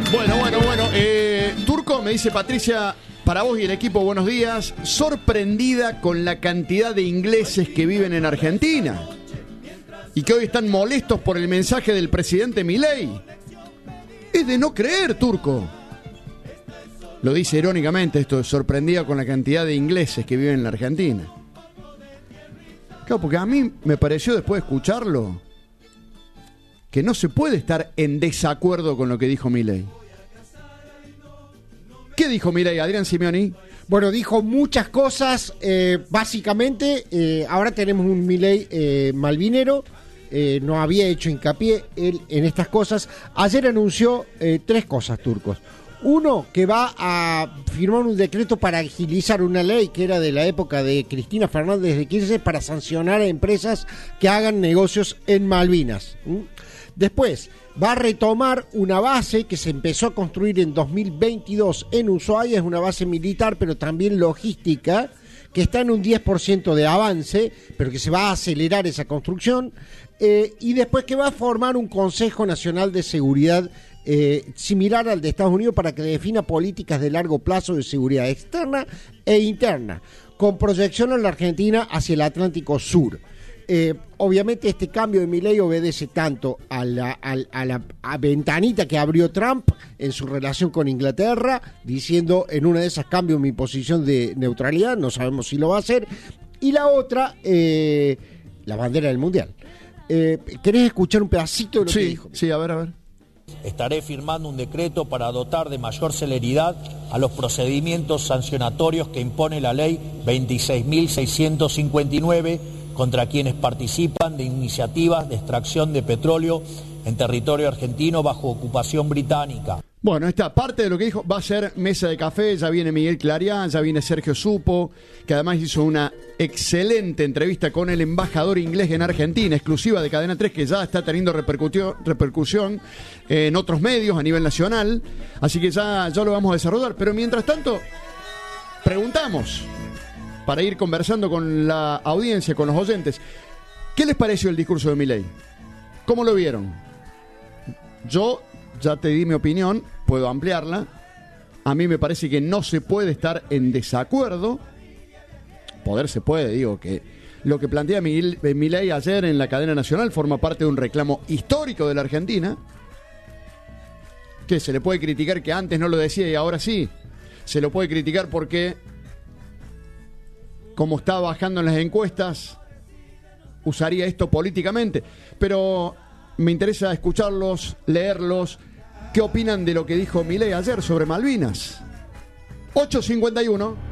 Bueno. Turco, me dice Patricia, para vos y el equipo, buenos días. Sorprendida con la cantidad de ingleses que viven en Argentina y que hoy están molestos por el mensaje del presidente Milei. Es de no creer, Turco. Lo dice irónicamente esto, sorprendida con la cantidad de ingleses que viven en la Argentina. Claro, porque a mí me pareció después de escucharlo que no se puede estar en desacuerdo con lo que dijo Milei. ¿Qué dijo Milei, Adrián Simeoni? Bueno, dijo muchas cosas, básicamente, ahora tenemos un Milei malvinero, no había hecho hincapié él en estas cosas. Ayer anunció 3 cosas, Turcos. Uno, que va a firmar un decreto para agilizar una ley que era de la época de Cristina Fernández de Kirchner para sancionar a empresas que hagan negocios en Malvinas. Después, va a retomar una base que se empezó a construir en 2022 en Ushuaia, es una base militar, pero también logística, que está en un 10% de avance, pero que se va a acelerar esa construcción, y después que va a formar un Consejo Nacional de Seguridad similar al de Estados Unidos para que defina políticas de largo plazo de seguridad externa e interna, con proyección en la Argentina hacia el Atlántico Sur. Obviamente este cambio de Milei obedece tanto a la ventanita que abrió Trump en su relación con Inglaterra, diciendo en una de esas cambio mi posición de neutralidad, no sabemos si lo va a hacer, y la otra, la bandera del Mundial. ¿Querés escuchar un pedacito de lo que dijo? Sí, a ver. Estaré firmando un decreto para dotar de mayor celeridad a los procedimientos sancionatorios que impone la ley 26.659 contra quienes participan de iniciativas de extracción de petróleo en territorio argentino bajo ocupación británica. Bueno, esta parte de lo que dijo va a ser mesa de café, ya viene Miguel Clarián, ya viene Sergio Supo, que además hizo una excelente entrevista con el embajador inglés en Argentina, exclusiva de Cadena 3, que ya está teniendo repercusión en otros medios a nivel nacional, así que ya lo vamos a desarrollar. Pero mientras tanto, preguntamos, para ir conversando con la audiencia, con los oyentes, ¿qué les pareció el discurso de Milei? ¿Cómo lo vieron? Yo ya te di mi opinión, puedo ampliarla. A mí me parece que no se puede estar en desacuerdo. Poder se puede, digo que lo que plantea Milei ayer en la cadena nacional forma parte de un reclamo histórico de la Argentina. Que se le puede criticar que antes no lo decía y ahora sí. Se lo puede criticar porque, como está bajando en las encuestas, usaría esto políticamente. Pero me interesa escucharlos, leerlos. ¿Qué opinan de lo que dijo Milei ayer sobre Malvinas? 8:51.